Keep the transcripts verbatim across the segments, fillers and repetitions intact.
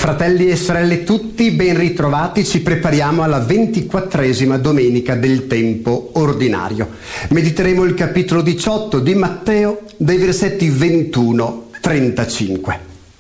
Fratelli e sorelle tutti, ben ritrovati, ci prepariamo alla ventiquattresima domenica del tempo ordinario. Mediteremo il capitolo diciotto di Matteo, dai versetti ventuno a trentacinque.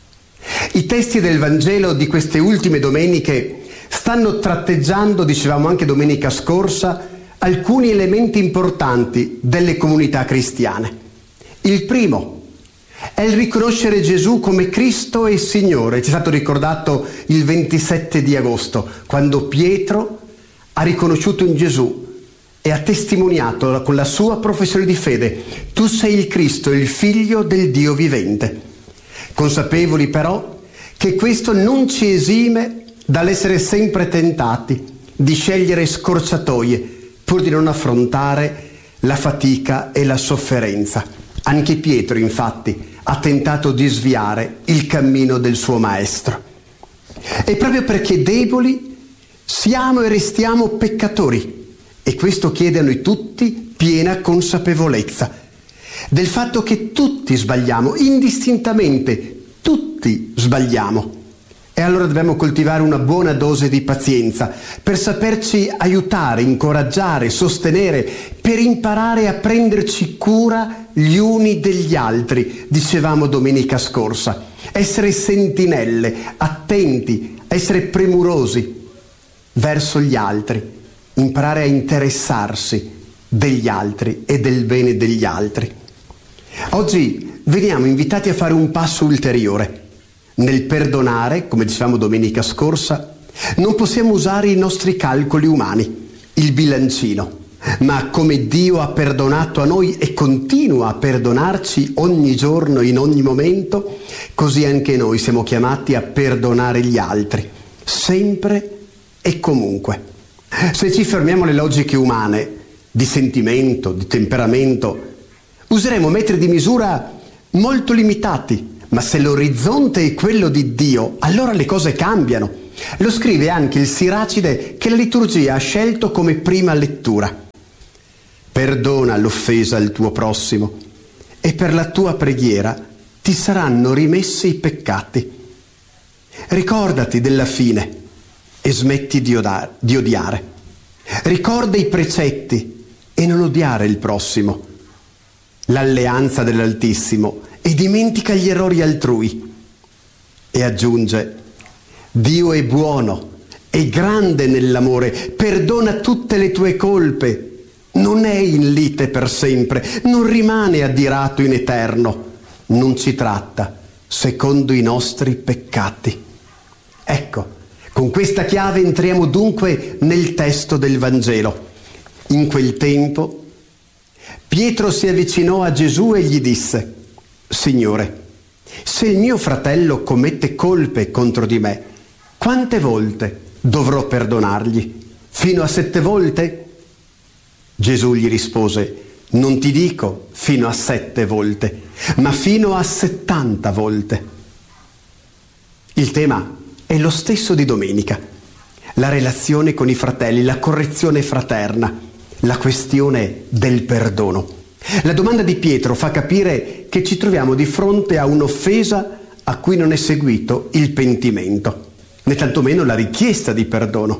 I testi del Vangelo di queste ultime domeniche stanno tratteggiando, dicevamo anche domenica scorsa, alcuni elementi importanti delle comunità cristiane. Il primo è il riconoscere Gesù come Cristo e Signore. Ci è stato ricordato il ventisette di agosto, quando Pietro ha riconosciuto in Gesù e ha testimoniato con la sua professione di fede: tu sei il Cristo, il Figlio del Dio vivente. Consapevoli però che questo non ci esime dall'essere sempre tentati di scegliere scorciatoie pur di non affrontare la fatica e la sofferenza. Anche Pietro, infatti, ha tentato di sviare il cammino del suo maestro. E proprio perché deboli siamo e restiamo peccatori, e questo chiede a noi tutti piena consapevolezza del fatto che tutti sbagliamo, indistintamente, tutti sbagliamo. E allora dobbiamo coltivare una buona dose di pazienza per saperci aiutare, incoraggiare, sostenere, per imparare a prenderci cura gli uni degli altri, dicevamo domenica scorsa. Essere sentinelle, attenti, essere premurosi verso gli altri, imparare a interessarsi degli altri e del bene degli altri. Oggi veniamo invitati a fare un passo ulteriore. Nel perdonare, come dicevamo domenica scorsa, non possiamo usare i nostri calcoli umani, il bilancino, ma come Dio ha perdonato a noi e continua a perdonarci ogni giorno, in ogni momento, così anche noi siamo chiamati a perdonare gli altri, sempre e comunque. Se ci fermiamo alle logiche umane, di sentimento, di temperamento, useremo metri di misura molto limitati. Ma se l'orizzonte è quello di Dio, allora le cose cambiano. Lo scrive anche il Siracide, che la liturgia ha scelto come prima lettura. Perdona l'offesa al tuo prossimo e per la tua preghiera ti saranno rimessi i peccati. Ricordati della fine e smetti di, odare, di odiare. Ricorda i precetti e non odiare il prossimo. L'alleanza dell'Altissimo e dimentica gli errori altrui. E aggiunge: Dio è buono, è grande nell'amore, perdona tutte le tue colpe, non è in lite per sempre, non rimane adirato in eterno, non ci tratta secondo i nostri peccati. Ecco, con questa chiave entriamo dunque nel testo del Vangelo. In quel tempo Pietro si avvicinò a Gesù e gli disse: Signore, se il mio fratello commette colpe contro di me, quante volte dovrò perdonargli? Fino a sette volte? Gesù gli rispose: non ti dico fino a sette volte, ma fino a settanta volte. Il tema è lo stesso di domenica: la relazione con i fratelli, la correzione fraterna, la questione del perdono. La domanda di Pietro fa capire che ci troviamo di fronte a un'offesa a cui non è seguito il pentimento, né tantomeno la richiesta di perdono.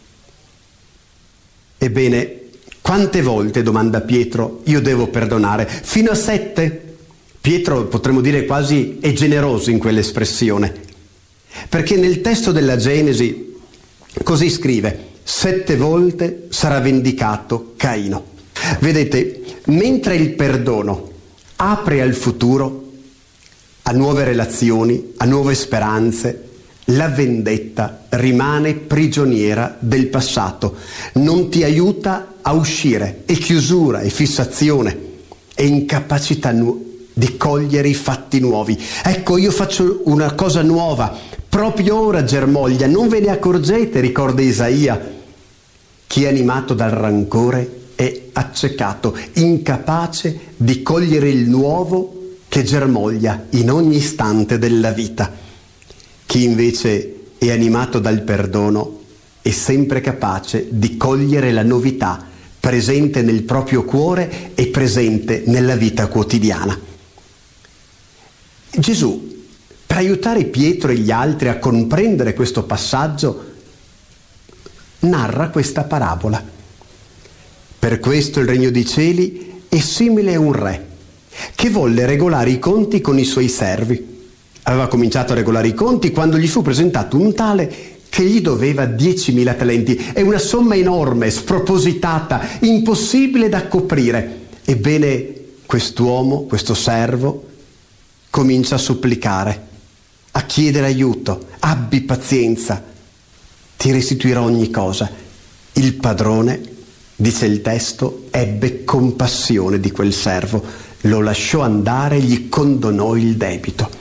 Ebbene, quante volte, domanda Pietro, io devo perdonare? Fino a sette? Pietro, potremmo dire quasi, è generoso in quell'espressione, perché nel testo della Genesi così scrive: sette volte sarà vendicato Caino. Vedete, mentre il perdono apre al futuro, a nuove relazioni, a nuove speranze, la vendetta rimane prigioniera del passato, non ti aiuta a uscire, è chiusura, è fissazione, è incapacità nu- di cogliere i fatti nuovi. Ecco, io faccio una cosa nuova, proprio ora germoglia, non ve ne accorgete, ricorda Isaia. Chi è animato dal rancore è accecato, incapace di cogliere il nuovo che germoglia in ogni istante della vita. Chi invece è animato dal perdono è sempre capace di cogliere la novità presente nel proprio cuore e presente nella vita quotidiana. Gesù Per aiutare Pietro e gli altri a comprendere questo passaggio, narra questa parabola. Per questo il regno dei cieli è simile a un re che volle regolare i conti con i suoi servi. Aveva cominciato a regolare i conti quando gli fu presentato un tale che gli doveva diecimila talenti. È una somma enorme, spropositata, impossibile da coprire. Ebbene, quest'uomo, questo servo, comincia a supplicare, a chiedere aiuto. Abbi pazienza, ti restituirò ogni cosa. Il padrone, dice il testo, ebbe compassione di quel servo, lo lasciò andare e gli condonò il debito.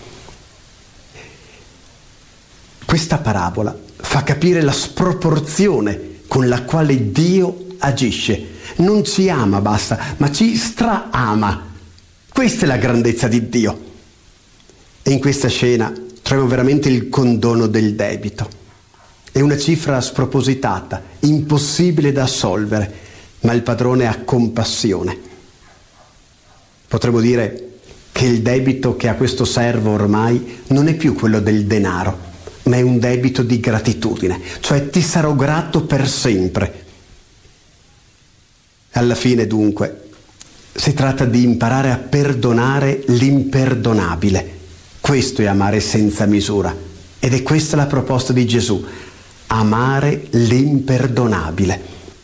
Questa parabola fa capire la sproporzione con la quale Dio agisce. Non ci ama, basta, ma ci straama. Questa è la grandezza di Dio. E in questa scena troviamo veramente il condono del debito. È una cifra spropositata, impossibile da assolvere, ma il padrone ha compassione. Potremmo dire che il debito che ha questo servo ormai non è più quello del denaro, ma è un debito di gratitudine, cioè ti sarò grato per sempre. Alla fine, dunque, si tratta di imparare a perdonare l'imperdonabile. Questo è amare senza misura, ed è questa la proposta di Gesù: amare l'imperdonabile.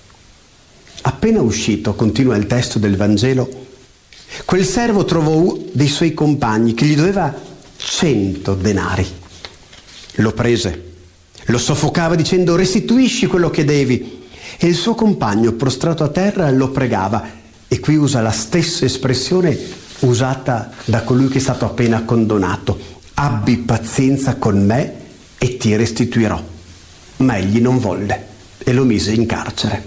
Appena uscito, continua il testo del Vangelo, quel servo trovò dei suoi compagni che gli doveva cento denari. Lo prese, lo soffocava dicendo: restituisci quello che devi. E il suo compagno, prostrato a terra, lo pregava. E qui usa la stessa espressione usata da colui che è stato appena condonato: abbi pazienza con me e ti restituirò. Ma egli non volle e lo mise in carcere.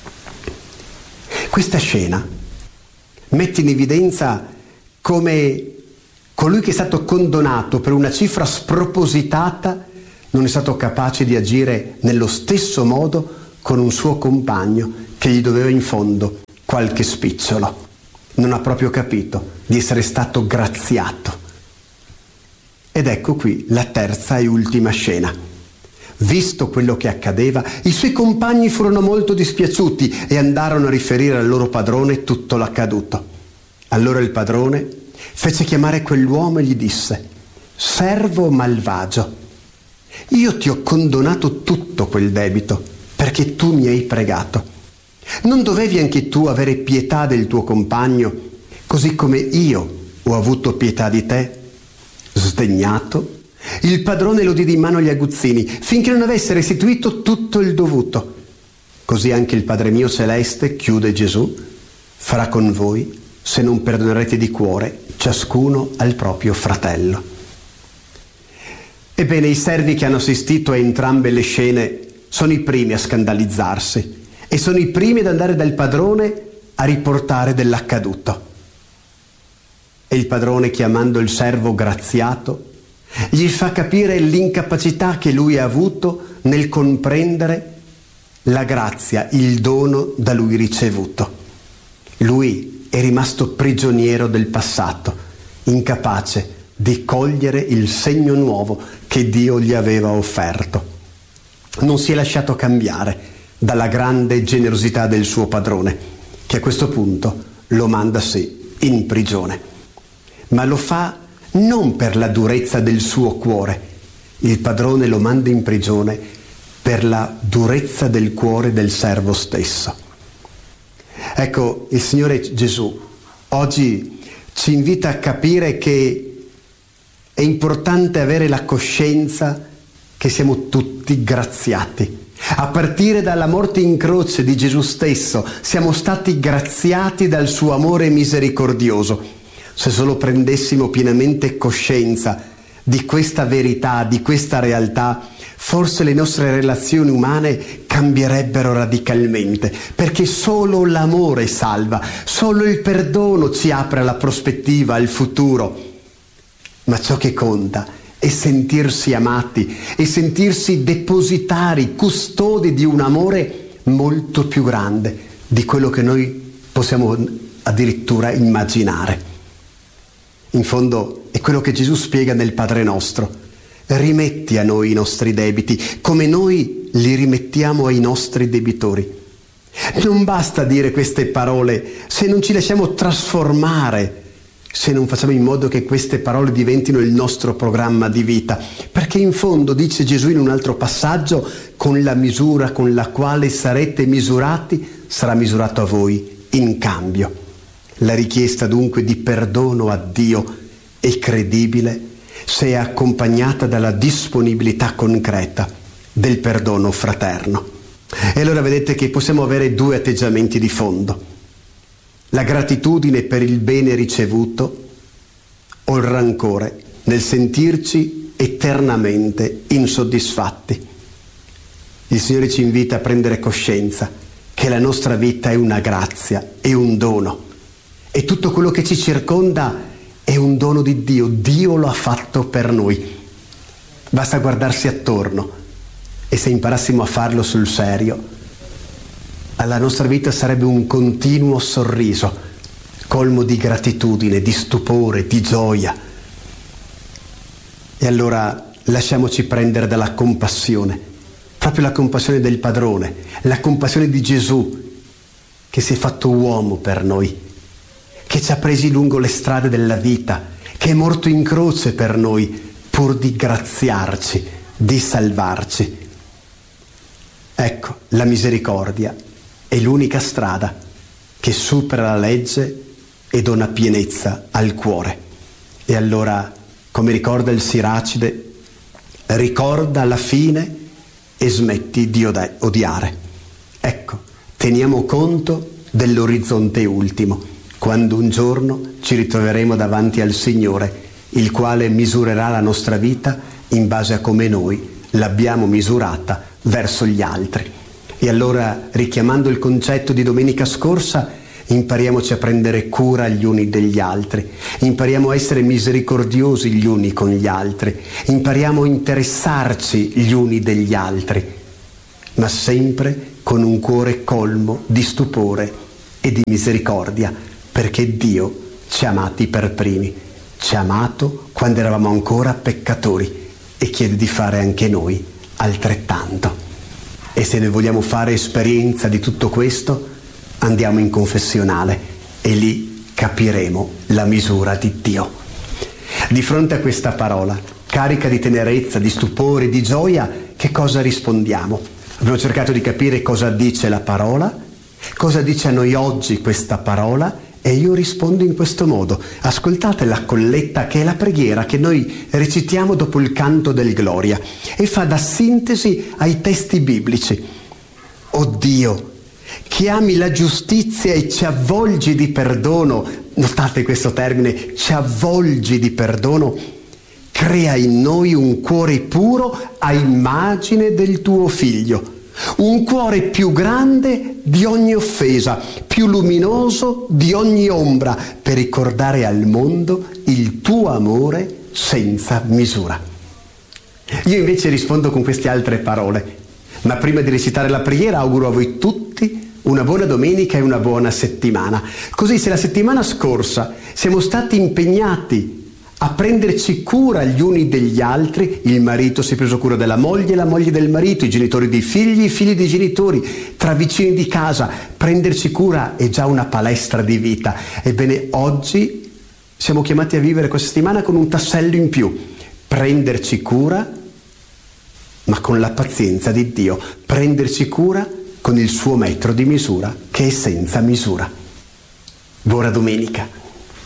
Questa scena mette in evidenza come colui che è stato condonato per una cifra spropositata non è stato capace di agire nello stesso modo con un suo compagno che gli doveva in fondo qualche spicciolo. Non ha proprio capito di essere stato graziato. Ed ecco qui la terza e ultima scena. Visto quello che accadeva, i suoi compagni furono molto dispiaciuti e andarono a riferire al loro padrone tutto l'accaduto. Allora il padrone fece chiamare quell'uomo e gli disse: servo malvagio, io ti ho condonato tutto quel debito perché tu mi hai pregato. Non dovevi anche tu avere pietà del tuo compagno, così come io ho avuto pietà di te? Sdegnato, il padrone lo diede in mano agli aguzzini finché non avesse restituito tutto il dovuto. Così anche il Padre mio celeste, chiude Gesù, farà con voi se non perdonerete di cuore ciascuno al proprio fratello. Ebbene, i servi che hanno assistito a entrambe le scene sono i primi a scandalizzarsi e sono i primi ad andare dal padrone a riportare dell'accaduto. E il padrone, chiamando il servo graziato, gli fa capire l'incapacità che lui ha avuto nel comprendere la grazia, il dono da lui ricevuto. Lui è rimasto prigioniero del passato, incapace di cogliere il segno nuovo che Dio gli aveva offerto. Non si è lasciato cambiare dalla grande generosità del suo padrone, che a questo punto lo manda sì in prigione. Ma lo fa non per la durezza del suo cuore. Il padrone lo manda in prigione per la durezza del cuore del servo stesso. Ecco, il Signore Gesù oggi ci invita a capire che è importante avere la coscienza che siamo tutti graziati. A partire dalla morte in croce di Gesù stesso, siamo stati graziati dal suo amore misericordioso. Se solo prendessimo pienamente coscienza di questa verità, di questa realtà, forse le nostre relazioni umane cambierebbero radicalmente, perché solo l'amore salva, solo il perdono ci apre alla prospettiva, al futuro. Ma ciò che conta è sentirsi amati e sentirsi depositari, custodi di un amore molto più grande di quello che noi possiamo addirittura immaginare. In fondo è quello che Gesù spiega nel Padre nostro. Rimetti a noi i nostri debiti, come noi li rimettiamo ai nostri debitori. Non basta dire queste parole se non ci lasciamo trasformare, se non facciamo in modo che queste parole diventino il nostro programma di vita. Perché in fondo, dice Gesù in un altro passaggio, con la misura con la quale sarete misurati, sarà misurato a voi in cambio. La richiesta dunque di perdono a Dio è credibile se è accompagnata dalla disponibilità concreta del perdono fraterno. E allora vedete che possiamo avere due atteggiamenti di fondo: la gratitudine per il bene ricevuto o il rancore nel sentirci eternamente insoddisfatti. Il Signore ci invita a prendere coscienza che la nostra vita è una grazia, è un dono, e tutto quello che ci circonda è un dono di Dio. Dio lo ha fatto per noi. Basta guardarsi attorno, e se imparassimo a farlo sul serio, alla nostra vita sarebbe un continuo sorriso, colmo di gratitudine, di stupore, di gioia. E allora lasciamoci prendere dalla compassione, proprio la compassione del Padrone, la compassione di Gesù, che si è fatto uomo per noi, che ci ha presi lungo le strade della vita, che è morto in croce per noi, pur di graziarci, di salvarci. Ecco, la misericordia è l'unica strada che supera la legge e dona pienezza al cuore. E allora, come ricorda il Siracide, ricorda la fine e smetti di odiare. Ecco, teniamo conto dell'orizzonte ultimo, quando un giorno ci ritroveremo davanti al Signore, il quale misurerà la nostra vita in base a come noi l'abbiamo misurata verso gli altri. E allora, richiamando il concetto di domenica scorsa, impariamoci a prendere cura gli uni degli altri, impariamo a essere misericordiosi gli uni con gli altri, impariamo a interessarci gli uni degli altri, ma sempre con un cuore colmo di stupore e di misericordia, perché Dio ci ha amati per primi, ci ha amato quando eravamo ancora peccatori e chiede di fare anche noi altrettanto. E se noi vogliamo fare esperienza di tutto questo, andiamo in confessionale e lì capiremo la misura di Dio. Di fronte a questa parola, carica di tenerezza, di stupore, di gioia, che cosa rispondiamo? Abbiamo cercato di capire cosa dice la parola, cosa dice a noi oggi questa parola, e io rispondo in questo modo. Ascoltate la colletta, che è la preghiera che noi recitiamo dopo il canto del Gloria, e fa da sintesi ai testi biblici. O Dio, che ami la giustizia e ci avvolgi di perdono, notate questo termine, ci avvolgi di perdono, crea in noi un cuore puro a immagine del tuo Figlio, un cuore più grande di ogni offesa, più luminoso di ogni ombra, per ricordare al mondo il tuo amore senza misura. Io invece rispondo con queste altre parole, ma prima di recitare la preghiera auguro a voi tutti una buona domenica e una buona settimana. Così, se la settimana scorsa siamo stati impegnati a prenderci cura gli uni degli altri, il marito si è preso cura della moglie, la moglie del marito, i genitori dei figli, i figli dei genitori, tra vicini di casa, prenderci cura è già una palestra di vita. Ebbene, oggi siamo chiamati a vivere questa settimana con un tassello in più: prenderci cura, ma con la pazienza di Dio, prenderci cura con il suo metro di misura, che è senza misura. Buona domenica.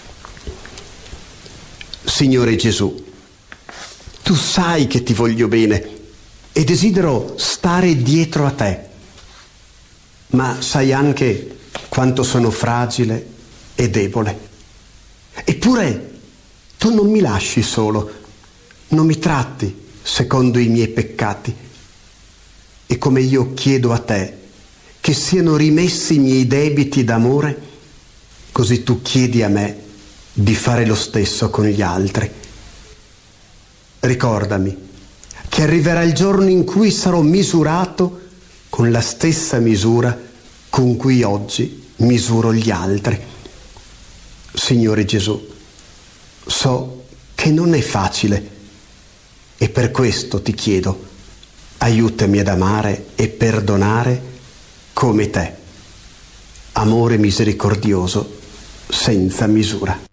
Signore Gesù, tu sai che ti voglio bene e desidero stare dietro a te, ma sai anche quanto sono fragile e debole. Eppure tu non mi lasci solo, non mi tratti secondo i miei peccati. E come io chiedo a te che siano rimessi i miei debiti d'amore, così tu chiedi a me di fare lo stesso con gli altri. Ricordami che arriverà il giorno in cui sarò misurato con la stessa misura con cui oggi misuro gli altri. Signore Gesù, So che non è facile e per questo ti chiedo, aiutami ad amare e perdonare come te, amore misericordioso senza misura.